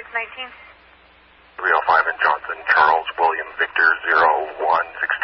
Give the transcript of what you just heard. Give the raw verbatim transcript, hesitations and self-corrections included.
nineteen. three oh five in Johnson, Charles William Victor zero one six